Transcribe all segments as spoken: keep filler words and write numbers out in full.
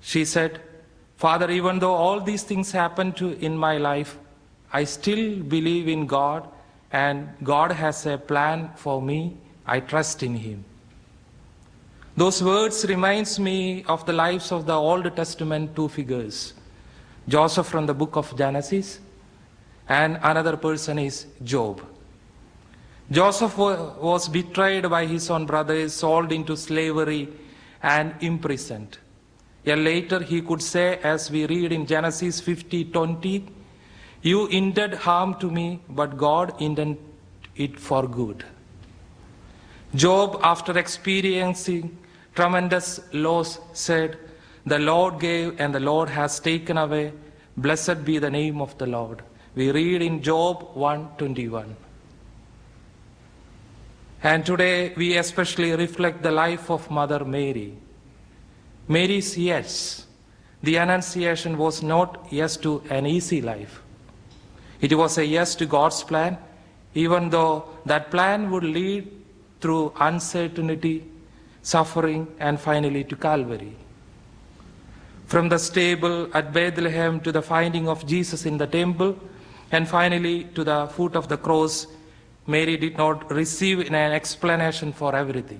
She said, Father, even though all these things happen to in my life, I still believe in God, and God has a plan for me. I trust in Him. Those words reminds me of the lives of the Old Testament two figures, Joseph from the book of Genesis, and another person is Job. Joseph was betrayed by his own brothers, sold into slavery, and imprisoned. Yet later he could say, as we read in Genesis fifty twenty, you intended harm to me, but God intended it for good. Job, after experiencing tremendous loss, said, the Lord gave and the Lord has taken away. Blessed be the name of the Lord. We read in Job one twenty-one. And today we especially reflect the life of Mother Mary. Mary's yes, the Annunciation was not yes to an easy life. It was a yes to God's plan, even though that plan would lead through uncertainty, suffering, and finally to Calvary. From the stable at Bethlehem to the finding of Jesus in the temple, and finally to the foot of the cross, Mary did not receive an explanation for everything.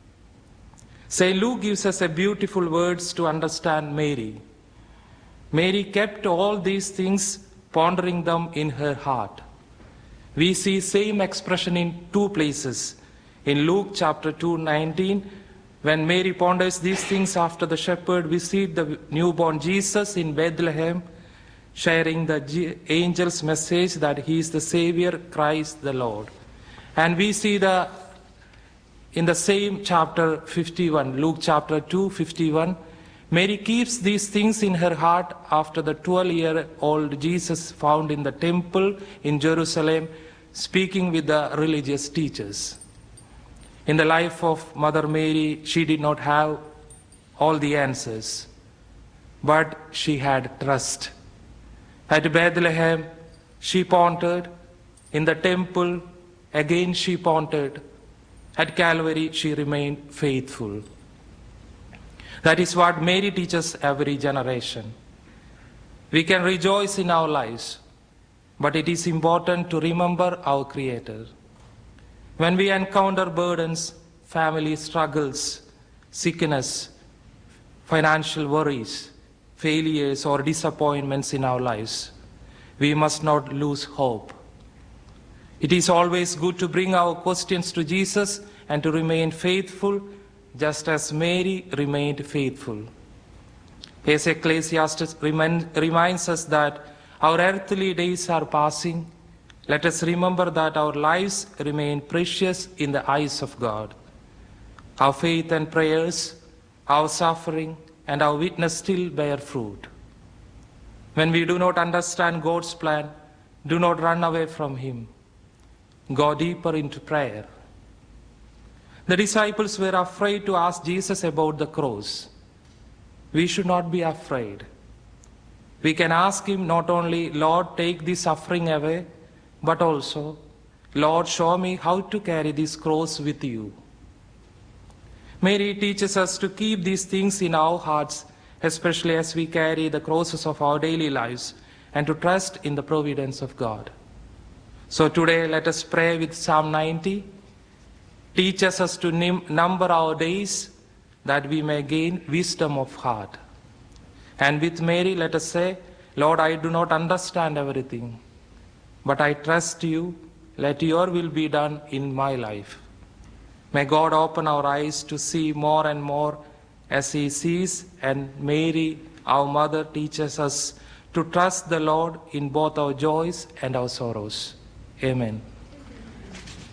Saint Luke gives us a beautiful words to understand Mary. Mary kept all these things, pondering them in her heart. We see same expression in two places. In Luke chapter two nineteen, when Mary ponders these things after the shepherd visited the newborn Jesus in Bethlehem, sharing the angel's message that he is the Savior, Christ the Lord. And we see the in the same chapter fifty-one, Luke chapter two fifty-one, Mary keeps these things in her heart after the twelve-year-old Jesus found in the temple in Jerusalem, speaking with the religious teachers. In the life of Mother Mary, she did not have all the answers, but she had trust. At Bethlehem, she pondered. In the temple, again she pondered. At Calvary, she remained faithful. That is what Mary teaches every generation. We can rejoice in our lives, but it is important to remember our Creator. When we encounter burdens, family struggles, sickness, financial worries, failures, or disappointments in our lives, we must not lose hope. It is always good to bring our questions to Jesus and to remain faithful, just as Mary remained faithful. As Ecclesiastes reminds us that our earthly days are passing, let us remember that our lives remain precious in the eyes of God. Our faith and prayers, our suffering, and our witness still bear fruit. When we do not understand God's plan, do not run away from Him. Go deeper into prayer. The disciples were afraid to ask Jesus about the cross. We should not be afraid. We can ask Him not only, Lord, take this suffering away, but also, Lord, show me how to carry this cross with you. Mary teaches us to keep these things in our hearts, especially as we carry the crosses of our daily lives, and to trust in the providence of God. So today, let us pray with Psalm ninety. Teaches us to number our days that we may gain wisdom of heart. And with Mary, let us say, Lord, I do not understand everything, but I trust you. Let your will be done in my life. May God open our eyes to see more and more as He sees, and Mary, our mother, teaches us to trust the Lord in both our joys and our sorrows. Amen.